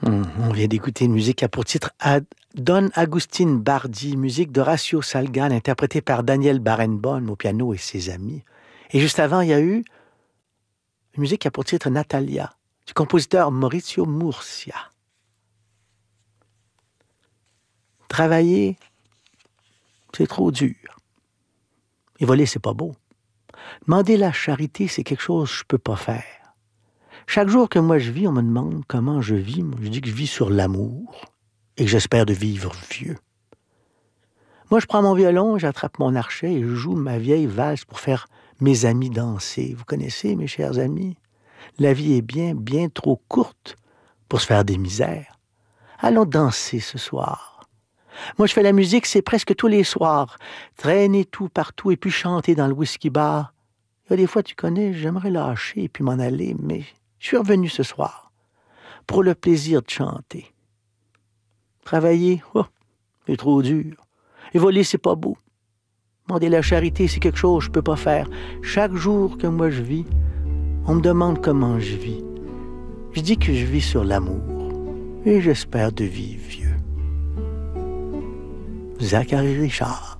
On vient d'écouter une musique qui a pour titre Don Agustin Bardi, musique d'Horacio Salgan, interprétée par Daniel Barenboim au piano et ses amis. Et juste avant, il y a eu une musique qui a pour titre Natalia, du compositeur Maurizio Murcia. Travailler, c'est trop dur. Et voler, c'est pas beau. Demander la charité, c'est quelque chose que je peux pas faire. Chaque jour que moi je vis, on me demande comment je vis. Moi, je dis que je vis sur l'amour et que j'espère de vivre vieux. Moi, je prends mon violon, j'attrape mon archet et je joue ma vieille valse pour faire mes amis danser. Vous connaissez, mes chers amis? La vie est bien, bien trop courte pour se faire des misères. Allons danser ce soir. Moi, je fais la musique, c'est presque tous les soirs. Traîner tout partout et puis chanter dans le whisky bar. Il y a des fois, tu connais, j'aimerais lâcher et puis m'en aller, mais je suis revenu ce soir pour le plaisir de chanter. Travailler, c'est trop dur. Et voler, c'est pas beau. Demander la charité, c'est quelque chose que je peux pas faire. Chaque jour que moi je vis, on me demande comment je vis. Je dis que je vis sur l'amour et j'espère de vivre vieux. Zachary Richard.